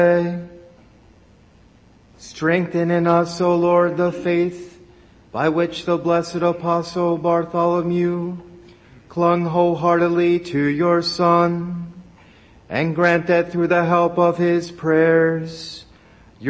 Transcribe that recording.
Strengthen in us, O Lord, the faith by which the blessed Apostle Bartholomew clung wholeheartedly to your Son, and grant that through the help of his prayers